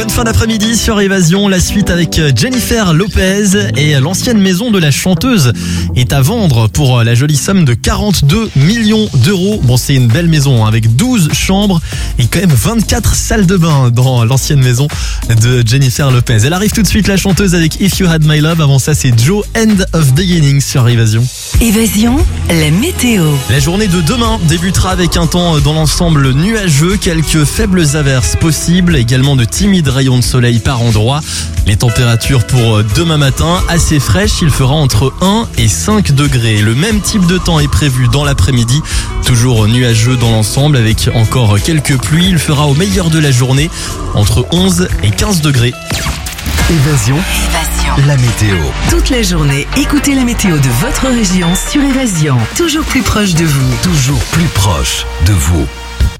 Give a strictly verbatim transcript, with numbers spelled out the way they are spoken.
Bonne fin d'après-midi sur Évasion, la suite avec Jennifer Lopez et l'ancienne maison de la chanteuse est à vendre pour la jolie somme de quarante-deux millions d'euros. Bon, c'est une belle maison avec douze chambres et quand même vingt-quatre salles de bain dans l'ancienne maison de Jennifer Lopez. Elle arrive tout de suite, la chanteuse, avec If You Had My Love. Avant ça, c'est Joe, End of Beginning sur Évasion. Évasion, la météo. La journée de demain débutera avec un temps dans l'ensemble nuageux, quelques faibles averses possibles, également de timides rayons de soleil par endroits. Les températures pour demain matin, assez fraîches, il fera entre un et cinq degrés. Le même type de temps est prévu dans l'après-midi, toujours nuageux dans l'ensemble avec encore quelques pluies. Il fera au meilleur de la journée entre onze et quinze degrés. Évasion, Évasion. la météo. Toute la journée, écoutez la météo de votre région sur Évasion. Toujours plus proche de vous. Toujours plus proche de vous.